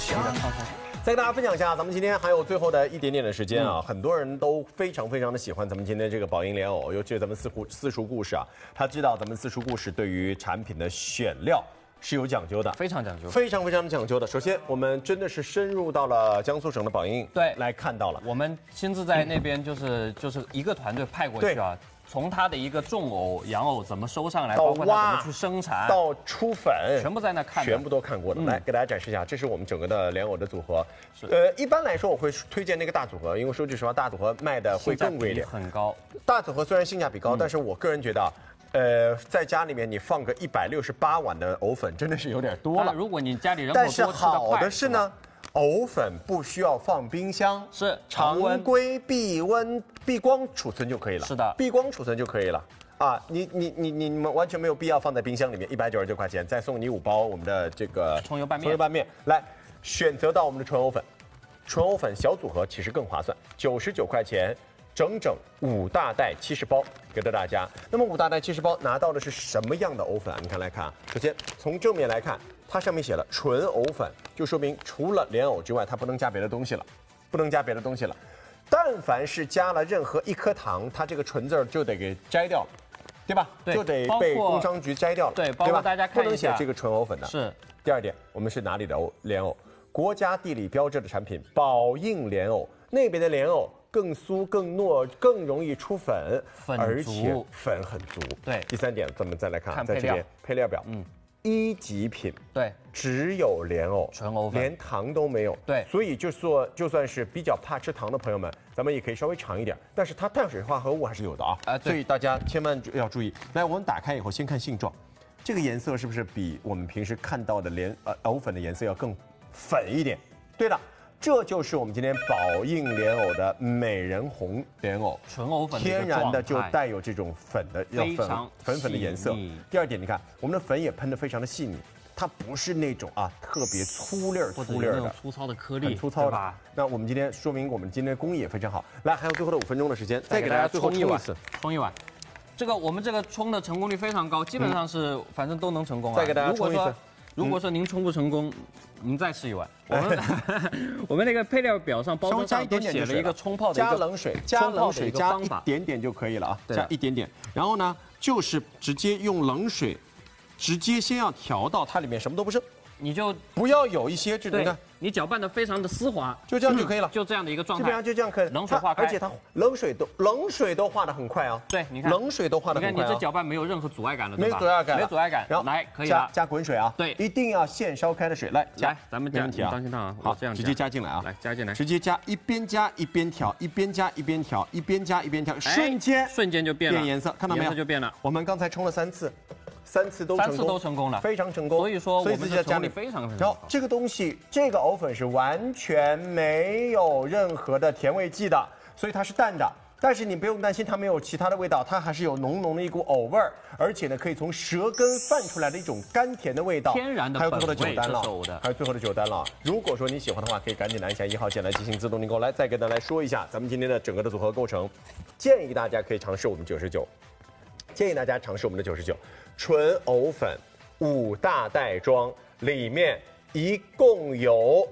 再跟大家分享一下，咱们今天还有最后的一点点的时间啊，很多人都非常的喜欢咱们今天这个宝应莲藕，尤其是咱们私塾故事啊，他知道咱们私塾故事对于产品的选料是有讲究的， 非常讲究， 非常的讲究的。首先，我们真的是深入到了江苏省的宝应， 对， 来看到了， 我们亲自在那边就是一个团队派过去啊。从它的一个种藕、养藕怎么收上来，包括它怎么去生产， 到出粉， 全部在那看， 全部都看过的。来给大家展示一下，这是我们整个的莲藕的组合。一般来说我会推荐那个大组合，因为说句实话，大组合卖的会更贵一点， 很高。 大组合虽然性价比高，但是我个人觉得，在家里面你放个168碗的藕粉真的是有点多了。 如果你家里人口多， 但是好的是呢。藕粉不需要放冰箱， 是常规闭光储存就可以了。 是的， 闭光储存就可以了啊！你们完全没有必要放在冰箱里面，199块钱，再送你5包我们的这个葱油拌面。 来，选择到我们的纯藕粉，纯藕粉小组合其实更划算，99块钱，整5大袋70包给到大家。那么5大袋70包拿到的是什么样的藕粉啊？你看来看啊，首先从正面来看。它上面写了纯藕粉，就说明除了莲藕之外，它不能加别的东西了，但凡是加了任何1颗糖，它这个纯字就得给摘掉了，对吧？ 对， 就得被工商局摘掉了。 对，包括大家看一下， 不能写这个纯藕粉的。 是。 第二点，我们是哪里的莲藕？国家地理标志的产品，宝应莲藕。那边的莲藕更酥、更糯、更容易出粉，而且粉很足。对。第三点，咱们再来看，在这边配料表，1级品， 对， 只有莲藕， 纯藕粉， 连糖都没有， 对， 所以就算是比较怕吃糖的朋友们，咱们也可以稍微尝一点，但是它碳水化合物还是有的啊，所以大家千万要注意。来，我们打开以后先看性状，这个颜色是不是比我们平时看到的藕粉的颜色要更粉一点？对的。这就是我们今天宝应莲藕的美人红莲藕， 纯藕粉， 天然的就带有这种粉的粉的颜色。第二点，你看我们的粉也喷得非常的细腻，它不是那种特别粗粒的， 粗糙的颗粒， 很粗糙的。那我们今天说明我们今天工艺也非常好。来，还有最后的5分钟的时间，再给大家最后冲一碗。我们这个冲的成功率非常高，基本上是反正都能成功啊。 再给大家冲一次。 如果说您冲不成功，您再试一碗。我们那个配料表上包装上都写了一个冲泡的加冷水加一点点就可以了啊，加一点点。然后呢，就是直接用冷水，直接先要调到它里面什么都不剩， 你就不要有一些这种你搅拌的非常的丝滑， 就这样就可以了， 就这样的一个状态， 基本上就这样可以。 冷水化开， 而且它冷水都化得很快啊。 对，你看冷水都化得很快。 你看你这搅拌没有任何阻碍感了，对吧？ 没阻碍感， 没阻碍感。然后来可以了， 加滚水啊。 对， 一定要现烧开的水。来， 咱们加，当心烫啊。 好，这样直接加进来啊。 来，加进来， 直接加，一边加一边调，一边加一边调，一边加一边调，瞬间就变了， 变颜色，看到没有？ 颜色就变了。 我们刚才冲了3次。3次都成功了，非常成功。 所以说，我们的成功率非常。 然后这个东西，这个藕粉是完全没有任何的甜味剂的，所以它是淡的。但是你不用担心它没有其他的味道，它还是有浓浓的一股藕味儿，而且呢可以从舌根泛出来的一种甘甜的味道。 天然的还有最后的酒单了，还有最后的酒单了。如果说你喜欢的话，可以赶紧拿一下1号键来进行自动订购。来，再给大家来说一下咱们今天的整个的组合构成，建议大家可以尝试我们99。建议大家尝试我们的99，纯藕粉5大袋装，里面一共有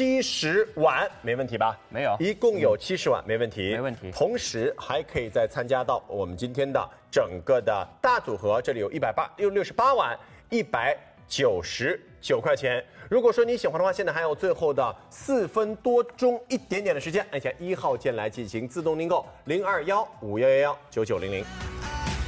70碗，没问题吧？ 没有， 一共有70碗，没问题， 没问题。 同时还可以再参加到我们今天的整个的大组合，这里有68碗，199块钱。如果说你喜欢的话，现在还有最后的4分多钟一点点的时间，按下1号键来进行自动订购，0215119900。